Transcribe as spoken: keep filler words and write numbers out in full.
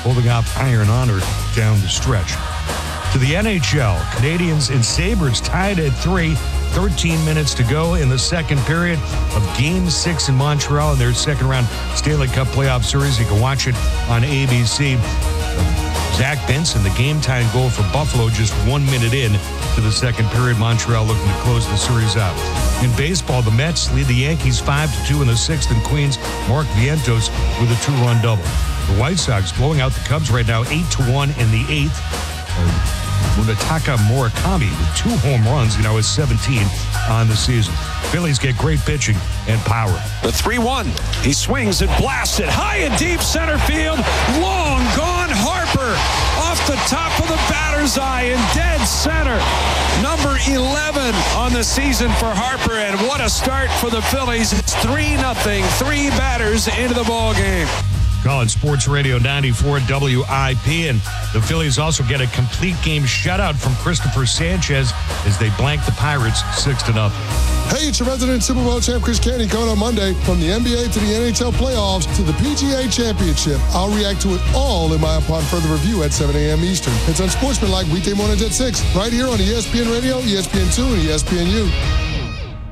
holding off Iron Honor down the stretch. To the N H L, Canadiens and Sabres tied at three. thirteen minutes to go in the second period of Game six in Montreal in their second-round Stanley Cup playoff series. You can watch it on A B C. Zach Benson, the game-tying goal for Buffalo just one minute in to the second period. Montreal looking to close the series out. In baseball, the Mets lead the Yankees five to two in the sixth in Queens. Mark Vientos with a two-run double. The White Sox blowing out the Cubs right now eight to one in the eighth. Uh, Munetaka Murakami with two home runs, you know, is seventeen on the season. Phillies get great pitching and power. The three one. He swings and blasts it high and deep center field. Long gone Harper off the top of the batter's eye in dead center. Number eleven on the season for Harper, and what a start for the Phillies. It's three nothing, three batters into the ball game. Calling Sports Radio ninety-four W I P, and the Phillies also get a complete game shutout from Christopher Sanchez as they blank the Pirates six to nothing. Hey, it's your resident Super Bowl champ Chris Canty coming on Monday. From the N B A to the N H L playoffs to the P G A Championship, I'll react to it all in my upon further review at seven a.m. Eastern. It's Unsportsmanlike weekday mornings at six, right here on E S P N Radio, E S P N two, and E S P N U.